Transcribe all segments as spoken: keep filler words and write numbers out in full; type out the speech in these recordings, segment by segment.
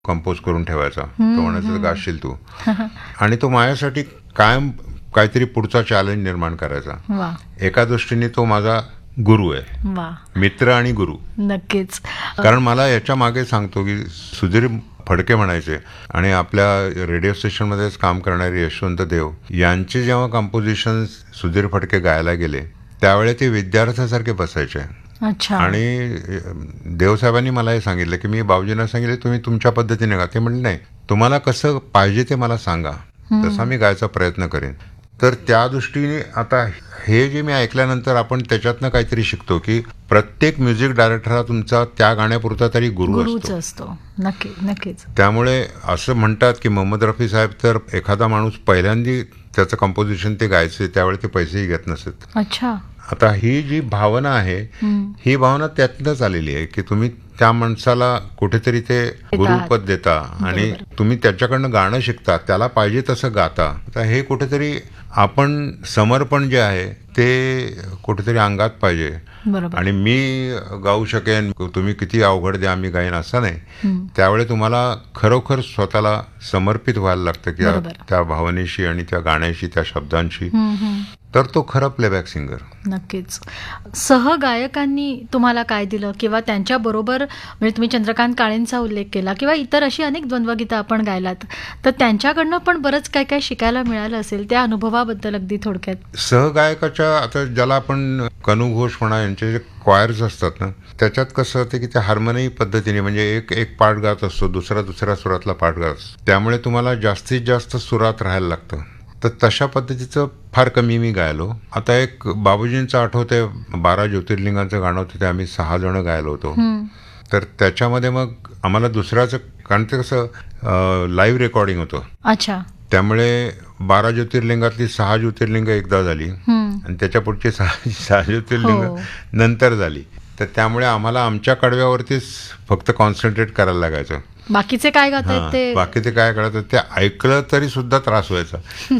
Compose करून ठेवायचा. तो म्हणायचा गाशील तू. आणि तो माझ्यासाठी कायम काहीतरी पुढचा चॅलेंज निर्माण करायचा. एका दृष्टीने तो माझा गुरु आहे, मित्र आणि गुरु. नक्कीच. कारण मला याच्या मागे सांगतो की सुधीर फडके म्हणायचे आणि आपल्या रेडिओ स्टेशनमध्येच काम करणारे यशवंत देव यांचे जेव्हा कंपोजिशन सुधीर फडके गायला गेले त्यावेळी ते विद्यार्थ्यासारखे बसायचे. आणि देवसाहेबांनी मला हे सांगितलं की मी बाबूजींना सांगितलं तुम्ही तुमच्या पद्धतीने गा. ते म्हणले नाही, तुम्हाला कसं पाहिजे ते मला सांगा, तसा मी गायचा प्रयत्न करेन. तर त्या दृष्टीने आता हे जे मी ऐकल्यानंतर आपण त्याच्यातनं काहीतरी शिकतो की प्रत्येक म्युझिक डायरेक्टर हा तुमचा त्या गाण्यापुरता तरी गुरु असतो. नक्की नक्कीच. त्यामुळे असं म्हणतात की मोहम्मद रफी साहेब तर एखादा माणूस पहिल्यांदा त्याचं कंपोजिशन ते गायचे त्यावेळी ते पैसेही घेत नसत. अच्छा. आता ही जी भावना आहे ही भावना त्यातनंच आलेली आहे की तुम्ही त्या माणसाला कुठेतरी ते गुरुपद देता आणि तुम्ही त्याच्याकडनं गाणं शिकता, त्याला पाहिजे तसं गाता. आता हे कुठेतरी आपण समर्पण जे आहे ते कुठेतरी अंगात पाहिजे. आणि मी गाऊ शकेन, तुम्ही किती अवघड द्या मी गाईन असं नाही. त्यावेळी तुम्हाला खरोखर स्वतःला समर्पित व्हायला लागतं की त्या भावनेशी आणि त्या गाण्याशी, त्या शब्दांशी. तर तो खरा प्लेबॅक सिंगर. नक्कीच. सहगायकांनी तुम्हाला काय दिलं किंवा त्यांच्या बरोबर, म्हणजे तुम्ही चंद्रकांत काळेंचा उल्लेख केला किंवा इतर अशी अनेक द्वंद्वगीतं आपण गायलात, तर त्यांच्याकडनं पण बरंच काय काय शिकायला मिळालं असेल, त्या अनुभवाबद्दल अगदी थोडक्यात. सहगायकाच्या आता ज्याला आपण कनू घोष म्हणा यांचे जे क्वायर्स असतात ना, त्याच्यात कसं होतं की त्या हार्मोनी पद्धतीने म्हणजे एक एक पार्ट गात असतो, दुसरा दुसऱ्या सुरातला पार्ट गात असतो, त्यामुळे तुम्हाला जास्तीत जास्त सुरात राहायला लागतं. तर तशा पद्धतीचं फार कमी मी गायलो. आता एक बाबूजींचं आठवतंय, बारा ज्योतिर्लिंगांचं गाणं होतं, ते आम्ही सहा जण गायलो होतो. तर त्याच्यामध्ये मग आम्हाला दुसऱ्याचं, कारण ते कसं लाईव्ह रेकॉर्डिंग होतं. अच्छा. त्यामुळे बारा ज्योतिर्लिंगातली सहा ज्योतिर्लिंग एकदा झाली आणि त्याच्या पुढची सहा सहा ज्योतिर्लिंग नंतर झाली. तर त्यामुळे आम्हाला आमच्या कडव्यावरतीच फक्त कॉन्सन्ट्रेट करायला लागायचं. बाकीचे काय गातात ते बाकीचे काय करायचं ते ऐकलं तरी सुद्धा त्रास व्हायचा.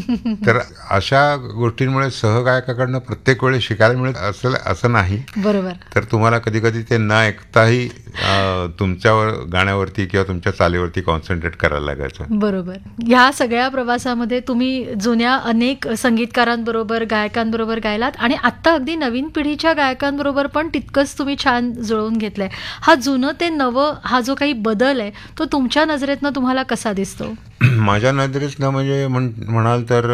तर अशा गोष्टींमुळे सहगायकाकडनं प्रत्येक वेळी शिकायला मिळत असेल असं नाही. बरोबर. तर तुम्हाला कधी कधी ते न ऐकताही तुमच्यावर गाण्यावरती किंवा तुमच्या चालीवरती कॉन्सन्ट्रेट करायला लागायचं. बरोबर. ह्या सगळ्या प्रवासामध्ये तुम्ही जुन्या अनेक संगीतकारांबरोबर, गायकांबरोबर गायलात आणि आता अगदी नवीन पिढीच्या गायकांबरोबर पण तितकंच तुम्ही छान जुळवून घेतलंय. हा जुनं ते नवं, हा जो काही बदल आहे तो तुमच्या नजरेतनं तुम्हाला कसा दिसतो? माझ्या नजरेतनं म्हणजे म्हणाल तर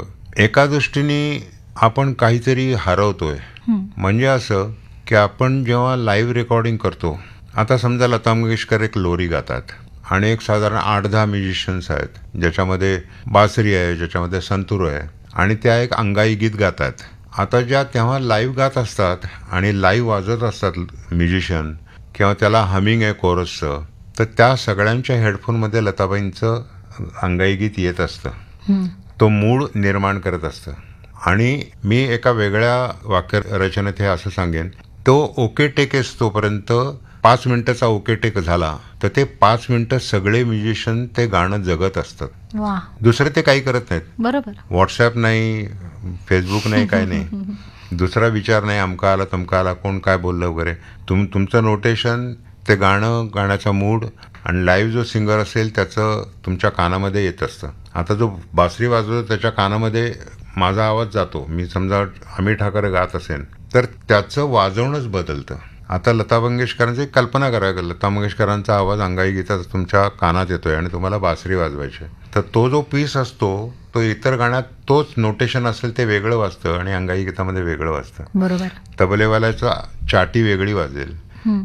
एका दृष्टीने आपण काहीतरी हरवतोय. म्हणजे असं की आपण जेव्हा लाईव्ह रेकॉर्डिंग करतो, आता समजा लता मंगेशकर एक लोरी गातात आणि एक साधारण आठ दहा म्युझिशियन्स आहेत, ज्याच्यामध्ये बासरी आहे, ज्याच्यामध्ये संतूर आहे आणि त्या एक अंगाई गीत गातात. आता ज्या तेव्हा लाईव्ह गात असतात आणि लाईव्ह वाजत असतात म्युझिशियन किंवा त्याला हमिंग आहे कोरसचं, तर त्या सगळ्यांच्या हेडफोनमध्ये लताबाईंचं अंगाई गीत येत असतं. तो मूड निर्माण करत असतं. आणि मी एका वेगळ्या वाक्यरचनेत हे असं सांगेन, तो ओके टेक तोपर्यंत पाच मिनिटाचा ओके टेक झाला तर ते पाच मिनिटं सगळे म्युझिशियन ते गाणं जगत असतात. दुसरे ते काही करत नाहीत. बरोबर. व्हॉट्सॲप नाही, फेसबुक नाही, काय नाही, दुसरा विचार नाही, अमका आला तमका आला, कोण काय बोललं वगैरे. तुम तुमचं नोटेशन, ते गाणं, गाण्याचा मूड आणि लाईव्ह जो सिंगर असेल त्याचं तुमच्या कानामध्ये येत असतं. आता जो बासरी वाजवतो त्याच्या कानामध्ये माझा आवाज जातो. मी समजा अमित ठाकरे गात असेल तर त्याचं वाजवणंच बदलतं. आता लता मंगेशकरांची कल्पना करा, लता मंगेशकरांचा आवाज अंगाई गीतात तुमच्या कानात येतोय आणि तुम्हाला बासरी वाजवायची, तर तो जो पीस असतो तो इतर गाण्यात तोच नोटेशन असेल ते वेगळं वाजतं आणि अंगाई गीतामध्ये वेगळं वाजतं. बरोबर. तबलेवाल्याचा चाटी वेगळी वाजेल,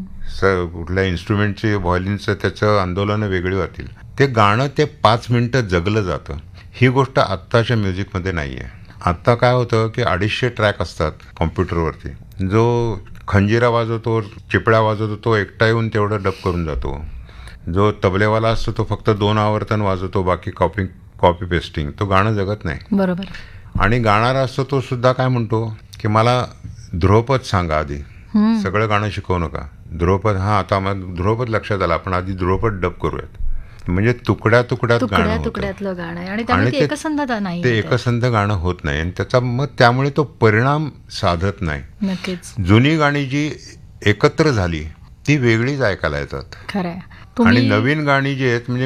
कुठल्या इन्स्ट्रुमेंटची व्हायोलिनचं त्याचं आंदोलनं वेगळी वाटतील. ते गाणं ते पाच मिनिटं जगलं जातं. ही गोष्ट आत्ताच्या म्युझिकमध्ये नाही आहे. आत्ता काय होतं की अडीचशे ट्रॅक असतात कॉम्प्युटरवरती. जो खंजिरा वाजवतो, चिपळ्या वाजवतो तो एकटा येऊन तेवढं डब करून जातो. जो तबलेवाला असतो तो फक्त दोन आवर्तन वाजवतो, बाकी कॉपी कॉपी पेस्टिंग. तो गाणं जगत नाही. बरोबर. आणि गाणारा असतो तो सुद्धा काय म्हणतो की मला ध्रुवपद सांगा आधी, सगळं गाणं शिकवू नका. ध्रुवपद, हा आता मग ध्रुवपद लक्षात आला, आपण आधी ध्रुवपद डब करूयात. म्हणजे तुकड्या तुकड्यात गाणं तुकड्यातलं गाणं आहे आणि त्यामुळे ते एकसंधता नाही, ते एकसंध गाणं होत नाही आणि त्याचा मग त्यामुळे तो परिणाम साधत नाही. नक्कीच. जुनी गाणी जी एकत्र झाली ती वेगळीच ऐकायला येतात. खरंय. आणि नवीन गाणी जी आहेत म्हणजे